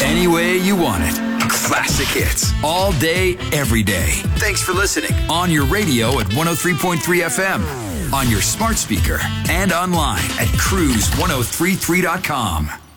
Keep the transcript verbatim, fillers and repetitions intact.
any way you want it. Classic hits all day, every day. Thanks for listening on your radio at one oh three point three F M, on your smart speaker, and online at cruise ten thirty-three dot com.